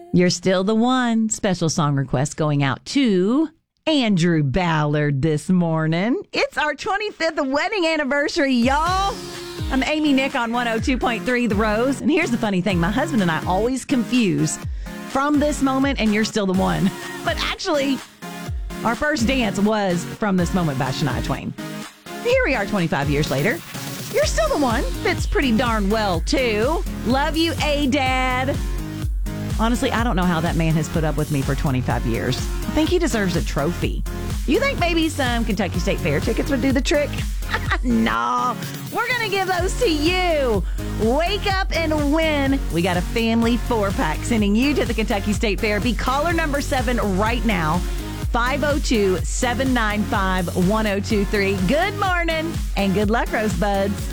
You're still the one. Special song request going out to Andrew Ballard this morning. It's our 25th wedding anniversary, y'all. I'm Amy Nick on 102.3 The Rose. And here's the funny thing. My husband and I always confuse From This Moment and You're Still the One. But actually, our first dance was From This Moment by Shania Twain. Here we are 25 years later. You're Still the One. Fits pretty darn well, too. Love you, A-Dad. Honestly, I don't know how that man has put up with me for 25 years. I think he deserves a trophy. You think maybe some Kentucky State Fair tickets would do the trick? No, we're going to give those to you. Wake up and win. We got a family 4-pack sending you to the Kentucky State Fair. Be caller number 7 right now. 502-795-1023. Good morning and good luck, Rosebuds.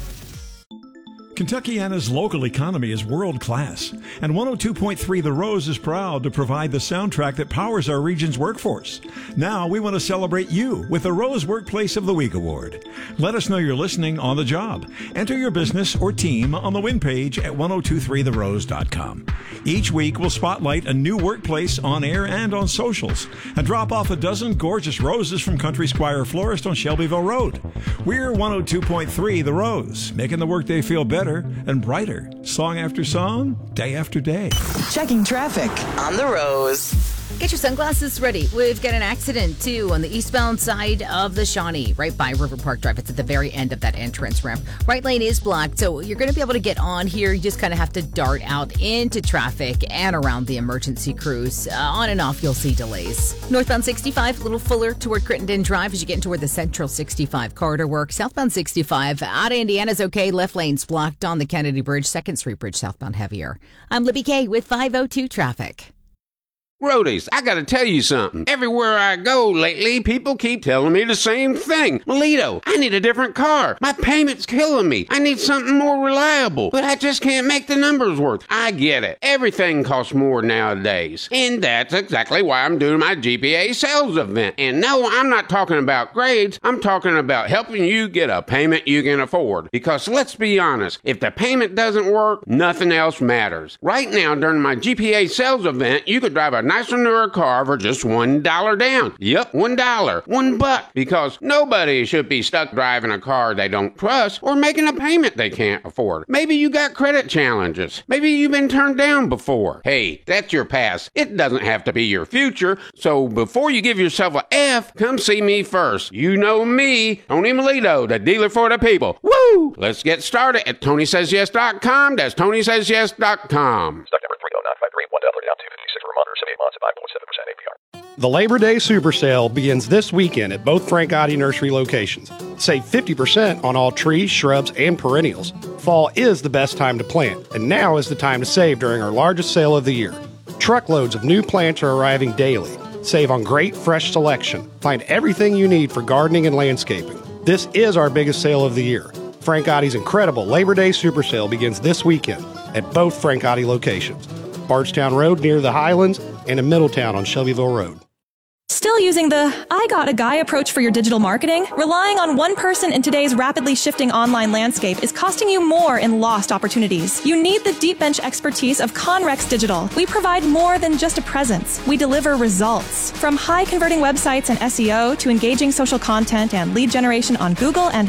Kentuckiana's local economy is world-class, and 102.3 The Rose is proud to provide the soundtrack that powers our region's workforce. Now we want to celebrate you with the Rose Workplace of the Week Award. Let us know you're listening on the job. Enter your business or team on the win page at 1023therose.com. Each week we'll spotlight a new workplace on air and on socials, and drop off a dozen gorgeous roses from Country Squire Florist on Shelbyville Road. We're 102.3 The Rose, making the workday feel better and brighter, song after song, day after day. Checking traffic on The Rose. Get your sunglasses ready. We've got an accident, too, on the eastbound side of the Shawnee, right by River Park Drive. It's at the very end of that entrance ramp. Right lane is blocked, so you're going to be able to get on here. You just kind of have to dart out into traffic and around the emergency crews. On and off, you'll see delays. Northbound 65, a little fuller toward Crittenden Drive as you get into where the Central 65 corridor works. Southbound 65, out of Indiana's okay. Left lane's blocked on the Kennedy Bridge. 2nd Street Bridge, southbound heavier. I'm Libby Kay with 502 Traffic. Roadies, I gotta tell you something. Everywhere I go lately, people keep telling me the same thing. Melito, I need a different car. My payment's killing me. I need something more reliable. But I just can't make the numbers work. I get it. Everything costs more nowadays. And that's exactly why I'm doing my GPA sales event. And no, I'm not talking about grades. I'm talking about helping you get a payment you can afford. Because let's be honest, if the payment doesn't work, nothing else matters. Right now, during my GPA sales event, you could drive a nicer, newer car for just $1 down. Yep, $1. $1. Because nobody should be stuck driving a car they don't trust or making a payment they can't afford. Maybe you got credit challenges. Maybe you've been turned down before. Hey, that's your past. It doesn't have to be your future. So before you give yourself a F, come see me first. You know me, Tony Melito, the dealer for the people. Woo! Let's get started at TonySaysYes.com. That's TonySaysYes.com. Stock number 30953, $1 down, 256 for a month or 78 months at 5.7% APR. The Labor Day Super Sale begins this weekend at both Frank Gotti Nursery locations. Save 50% on all trees, shrubs, and perennials. Fall is the best time to plant, and now is the time to save during our largest sale of the year. Truckloads of new plants are arriving daily. Save on great fresh selection. Find everything you need for gardening and landscaping. This is our biggest sale of the year. Frank Gotti's incredible Labor Day Super Sale begins this weekend at both Frank Gotti locations. Bardstown Road near the Highlands and in Middletown on Shelbyville Road. Still using the I got a guy approach for your digital marketing? Relying on one person in today's rapidly shifting online landscape is costing you more in lost opportunities. You need the deep bench expertise of Conrex Digital. We provide more than just a presence. We deliver results. From high converting websites and SEO to engaging social content and lead generation on Google and